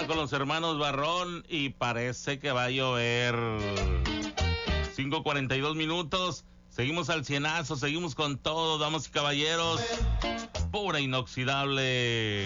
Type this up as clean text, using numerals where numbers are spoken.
con los hermanos Barrón y parece que va a llover. 5:42 minutos. Seguimos al cienazo, seguimos con todo, damas y caballeros. Pura inoxidable.